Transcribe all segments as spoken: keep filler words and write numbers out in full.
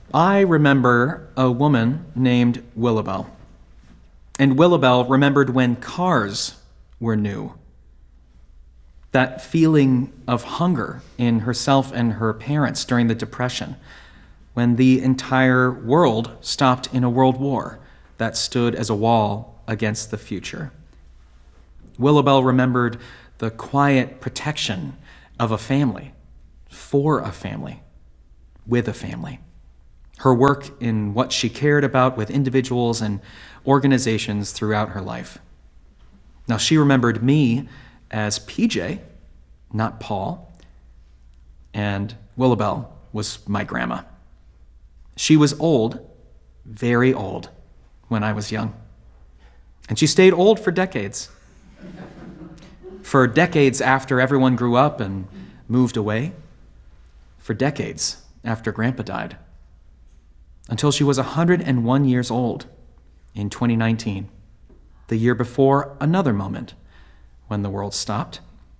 I remember a woman named Willabelle. And Willabelle remembered when cars were new. That feeling of hunger in herself and her parents during the Depression, when the entire world stopped in a world war that stood as a wall against the future. Willabelle remembered the quiet protection of a family, for a family, with a family. Her work in what she cared about with individuals and organizations throughout her life. Now, she remembered me as P J, not Paul, and Willabelle was my grandma. She was old, very old, when I was young. And she stayed old for decades. For decades after everyone grew up and moved away. For decades after Grandpa died. Until she was one hundred one years old in twenty nineteen, the year before another moment when the world stopped.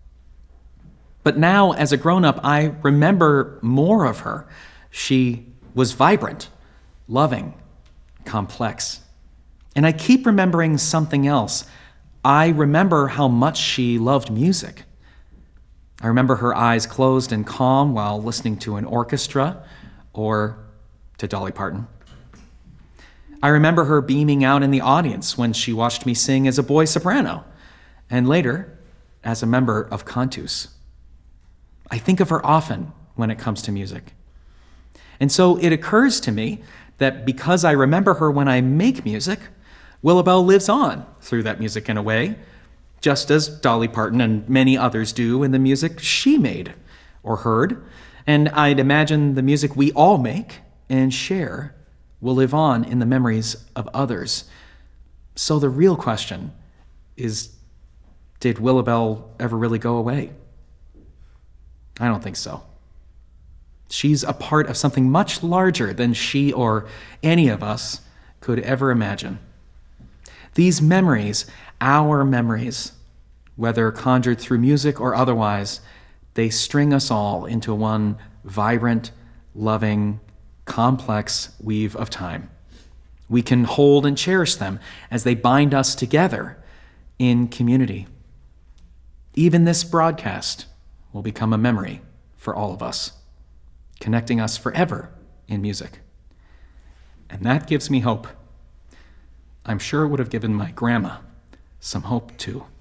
But now, as a grown-up, I remember more of her. She was vibrant, loving, complex. And I keep remembering something else. I remember how much she loved music. I remember her eyes closed and calm while listening to an orchestra or to Dolly Parton. I remember her beaming out in the audience when she watched me sing as a boy soprano, and later as a member of Cantus. I think of her often when it comes to music. And so it occurs to me that because I remember her when I make music, Willabelle lives on through that music in a way, just as Dolly Parton and many others do in the music she made or heard. And I'd imagine the music we all make and share will live on in the memories of others. So the real question is, did Willabelle ever really go away? I don't think so. She's a part of something much larger than she or any of us could ever imagine. These memories, our memories, whether conjured through music or otherwise, they string us all into one vibrant, loving, complex weave of time. We can hold and cherish them as they bind us together in community. Even this broadcast will become a memory for all of us, connecting us forever in music. And that gives me hope. I'm sure it would have given my grandma some hope too.